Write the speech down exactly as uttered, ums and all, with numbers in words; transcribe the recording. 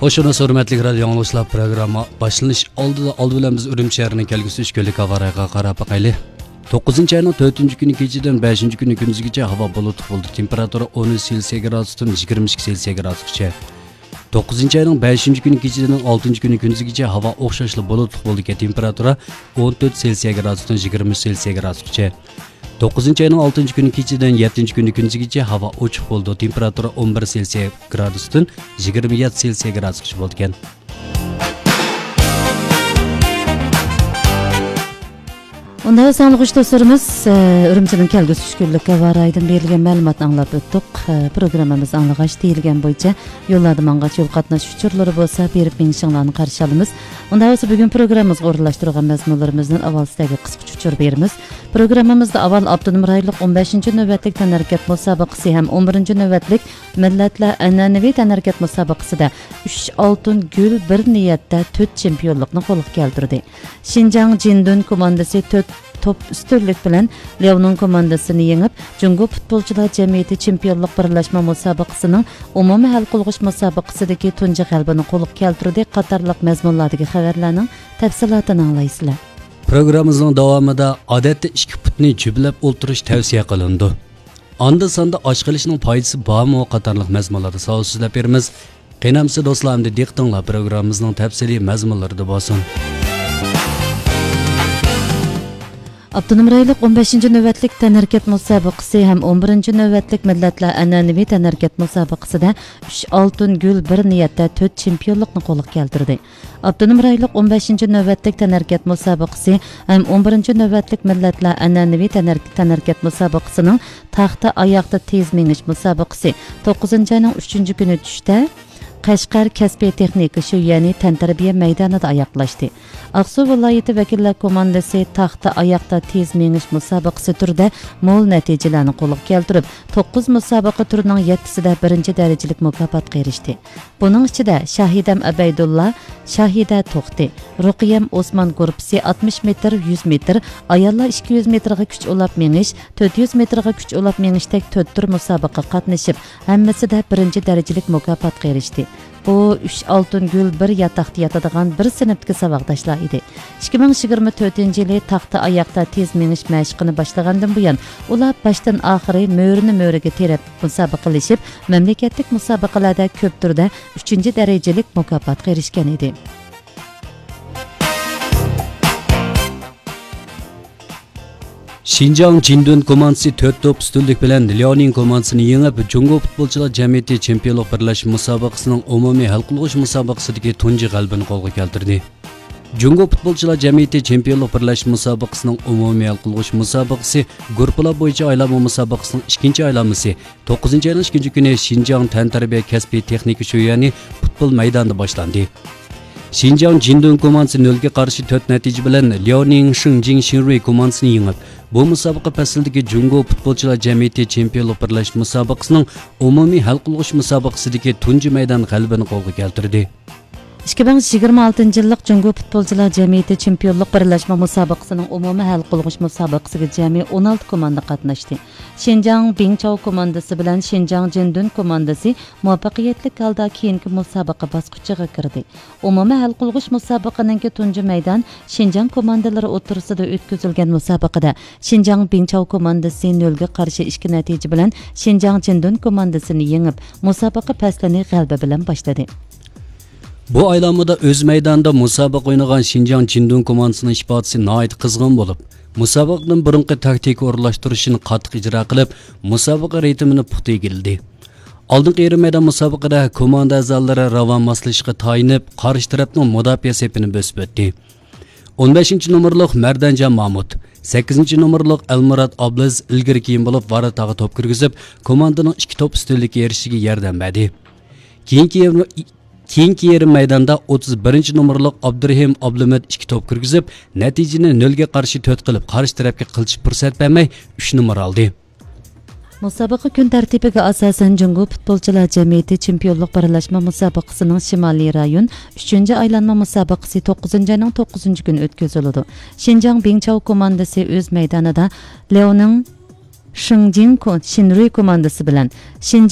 Hoşuna hürmetli radyo anlaşılan programma başlanış oldu oldu bilen biz Ürüm şehrining kelgusi üç kunlik havarayga qarab baqayli. to'qqizinchi ayning to'rtinchi kuni kechidan beshinchi kuni kunduzgacha havo bulutli bo'ldi. Temperatura o'n Selsiy gradusdan yigirma ikki Selsiy gradusgacha. to'qqizinchi ayning beshinchi kuni kechidan oltinchi kuni kunduzgacha havo o'xshashli bulutli bo'ldi. Temperatura o'n to'rt Selsiy gradusdan yigirma uch Selsiy gradusgacha. to'qqizinchi ayning oltinchi kuni kechidan yettinchi kuni kunduzgacha havo ochiq bo'ldi. Temperatura o'n bir Selsiy gradusdan yigirma yetti Selsiy gradusgacha bo'ldi ekan. Onda sağlık dostlarımız Ürümçinin kelgusi üç günlük havaraydan berilgen ma'lumotni anglab o'tdik. Programmamiz anglagaç deyilgen bo'yicha yo'llarda mang'aç yo'l qatnash uchurlari bo'lsa berib mengishinglarni qarshi olamiz. Unda bo'lsa bugun programmamizga o'rinlashtirgan mazmunlarimizdan avvalsidagi qisqa uchur beramiz. Programmamizda avval avtonom rayonlik o'n beshinchi navbatlik tanharkat musobaqasi ham o'n birinchi navbatlik millatlar an'anaviy tanharkat musobaqasida uch oltin gul bir niyatda to'rt chempionlikni qo'lga keltirdi. Xinjiang Jindun komandasi to'rt top üstünlük bilen Leo'nun komandasını yengip Jungo Futbolcular Cemiyeti Çempiyonluk Birleşme Musabaqasının umumi hal qılğış musabaqasidagi tunji g'alabani qo'lga keltirdi. Qatarliq mazmunlardagi xabarlarning tafsilotini anglaysizlar. Programımızın davomida odatda ikki putni jublab o'ltirish tavsiya qilindi. Anda sonda osh qilishning foydasi bormi qatorliq mazmunlarda so'zlab beramiz. Qenamsi do'stlarimni diqqatinglar programmamizning tafsiliy mazmunlarida bo'lsin. Avtonom rayonlik o'n beshinchi navbatlik tanharkat musobaqasi ham o'n birinchi navbatlik millatlar an'anaviy tanharkat musobaqasida uch oltin gul bir niyatda to'rt chempionlikni qo'lga keltirdi. Avtonom rayonlik o'n beshinchi navbatlik tanharkat musobaqasi ham o'n birinchi navbatlik millatlar an'anaviy tanharkat musobaqasining taxta oyoqda tez mingish musobaqasi to'qqizinchi ayning uchinchi kuni tushda Qashqar kasbiy texnika shu ya'ni tantarbiya maydonida oyoqlashdi. Aqsu viloyati vakillar komandasi taxta oyoqda tez mingish musobaqasi turida mo'l natijalarni qo'lga keltirib, to'qqiz musobaqa turining yettisida birinchi darajalik mukofotga erishdi. Buning ichida Shahidam Abaydulla, Shahida To'xti, Ruqiyam Osmon guruhi oltmish metr, yuz metr, ayollar ikki yuz metrga kuch ulab mingish, to'rt yuz metrga kuch ulab mingishdek to'rt tur musobaqa qatnashib, hammasida birinchi darajalik mukofotga erishdi. Bu uch oltin gul bir yataqda yatadigan bir sinfdagi saboqdoshlar edi. ikki ming yigirma to'rtinchi yili taxta oyoqda tez mingish mashqini boshlagandan buyon ular boshdan oxiri mo'rini mo'riga terib musobaqalashib, mamlakatlik musobaqalarda ko'p turda uchinchi darajalik mukofotga erishgan edi. Xinjiang Jindun komandasi to'rt top ustunlik bilan Leo'ning komandasini yengib, Jungo Futbolchilar Jamiyati Chempionlik Birlashma musobaqasining umumiy hal qilg'uch musobaqasidagi tunji g'alabani qo'lga keltirdi. Jungo Futbolchilar Jamiyati Chempionlik Birlashma musobaqasining umumiy hal qilg'uch musobaqasi guruhlar bo'yicha aylanma musobaqasining ikkinchi aylanmasi to'qqizinchi ayning ikkinchi kuni Xinjiang tantarbiya kasbiy texnika shu ya'ni futbol maydonida boshlandi. Xinjiang Jindun komandasi nolga qarshi to'rt natija bilan Leo'ning Shinjing Xinrui komandasini yengib, bu musobaqa faslidagi Jungo Futbolchilar Jamiyati Chempionlik Birlashma musobaqasining umumiy hal qilg'uch musobaqasidagi tunji maydon g'alabani qo'lga keltirdi. ikki ming yigirma oltinchi yillik Jungo Futbolchilar Jamiyati Chempionlik Birlashma musobaqasining umumiy hal qilg'uch musobaqasiga jami o'n olti komanda qatnashdi. Xinjiang Bingchao komandasi bilan Xinjiang Jindun komandasi muvaffaqiyatli holda keyingi musobaqa bosqichiga kirdi. Umumiy hal qilg'uch musobaqaning tunji maydon Xinjiang komandalari o'rtasida o'tkazilgan musobaqada Xinjiang Bingchao komandasi nolga qarshi ikki natija bilan Xinjiang Jindun komandasini yengib, musobaqa faslini g'alaba bilan boshladi. Bu aylanmada o'z maydonida musobaqa o'ynagan Xinjiang Jindun komandasining ishbotisi nihoyat qizg'in bo'lib, musobaqaning burunqi taktik o'rinlashtirishini qattiq ijro qilib, musobaqa ritmini puxta egildi. Oldingi yarim maydon musobaqada komanda a'zolari ravon moslashishga tayinib, qarshi tarafning mudofaa sepini bosib o'tdi. o'n beshinchi nomerlik Mardanjon Mahmud, sakkizinchi nomerlik Almurod Obliz ilgari keyin bo'lib varataga to'p kirgizib, komandaning ikki to'p ustunlikka erishishiga yordam berdi. Keyingi Keyingi yarim maydonda o'ttiz birinchi nomerlik Abdurahim Ablumat ikki to'p kirgizib, natijani nolga qarshi to'rt qilib, qarshi tarafga qilch fursat bermay uch nomer oldi. Musobaqa kun tartibiga asosan Jungo Futbolchilar Jamiyati Chempionlik Birlashma musobaqasining Shimoliy rayon uchinchi aylanma musobaqasi to'qqizinchi ayning to'qqizinchi kuni o'tkaziladi. Xinjiang Bingchao komandasi o'z maydonida Leo'ning Shinjing Xinrui komandasi bilan